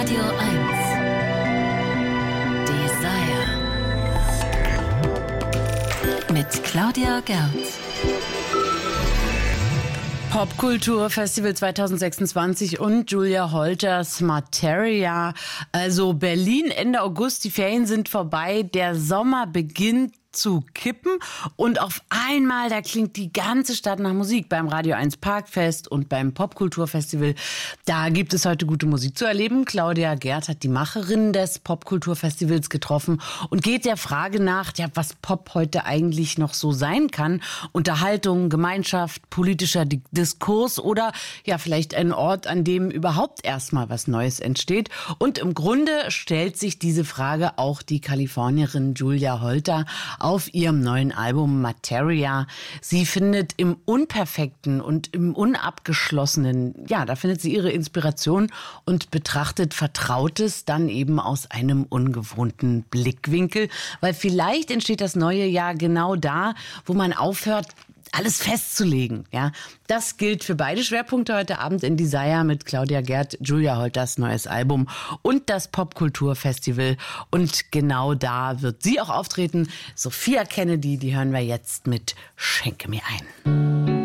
Radio 1 Desire mit Claudia Gerz. Popkulturfestival 2026 und Julia Holters Materia. Also Berlin Ende August, die Ferien sind vorbei, der Sommer beginnt zu kippen und auf einmal, da klingt die ganze Stadt nach Musik beim Radio 1 Parkfest und beim Popkulturfestival. Da gibt es heute gute Musik zu erleben. Claudia Gerz hat die Macherin des Popkulturfestivals getroffen und geht der Frage nach, ja, was Pop heute eigentlich noch so sein kann. Unterhaltung, Gemeinschaft, politischer Diskurs oder ja, vielleicht ein Ort, an dem überhaupt erstmal was Neues entsteht. Und im Grunde stellt sich diese Frage auch die Kalifornierin Julia Holter auf ihrem neuen Album Materia. Sie findet im Unperfekten und im Unabgeschlossenen, ja, da findet sie ihre Inspiration und betrachtet Vertrautes dann eben aus einem ungewohnten Blickwinkel, weil vielleicht entsteht das neue Jahr genau da, wo man aufhört, alles festzulegen, ja. Das gilt für beide Schwerpunkte heute Abend in Desire mit Claudia Gerz, Julia Holters neues Album und das Popkulturfestival. Und genau da wird sie auch auftreten. Sophia Kennedy, die hören wir jetzt mit Schenke mir ein.